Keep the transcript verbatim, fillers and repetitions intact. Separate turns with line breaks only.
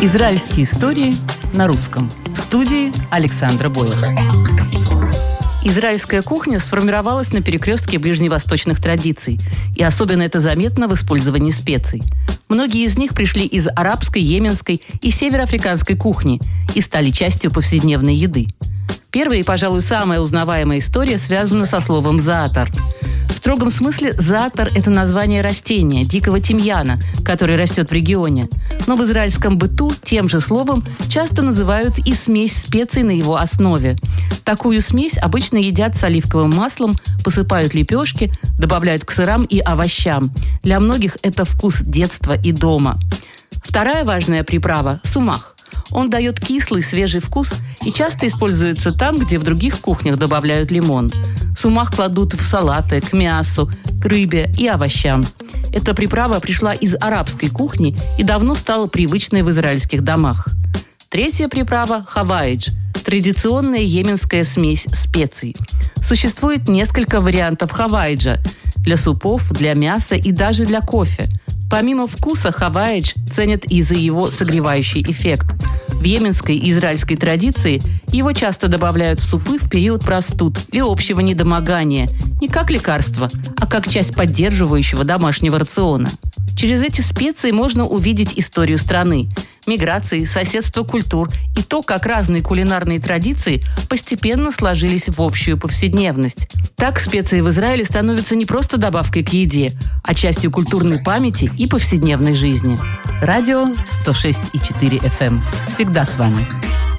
Израильские истории на русском. В студии Александра Бойер. Израильская кухня сформировалась на перекрестке ближневосточных традиций, и особенно это заметно в использовании специй. Многие из них пришли из арабской, йеменской и североафриканской кухни и стали частью повседневной еды. Первая и, пожалуй, самая узнаваемая история связана со словом «заатар». В строгом смысле заатар – это название растения, дикого тимьяна, который растет в регионе. Но в израильском быту тем же словом часто называют и смесь специй на его основе. Такую смесь обычно едят с оливковым маслом, посыпают лепешки, добавляют к сырам и овощам. Для многих это вкус детства и дома. Вторая важная приправа – сумах. Он дает кислый, свежий вкус и часто используется там, где в других кухнях добавляют лимон. Сумах кладут в салаты, к мясу, к рыбе и овощам. Эта приправа пришла из арабской кухни и давно стала привычной в израильских домах. Третья приправа – хаваидж – традиционная йеменская смесь специй. Существует несколько вариантов хаваиджа – для супов, для мяса и даже для кофе. Помимо вкуса, хаваидж ценят и за его согревающий эффект. В йеменской и израильской традиции его часто добавляют в супы в период простуд и общего недомогания, не как лекарство, а как часть поддерживающего домашнего рациона. Через эти специи можно увидеть историю страны, миграции, соседство культур и то, как разные кулинарные традиции постепенно сложились в общую повседневность. Так специи в Израиле становятся не просто добавкой к еде, а частью культурной памяти и повседневной жизни. Радио сто шесть и четыре эф эм. Всегда с вами.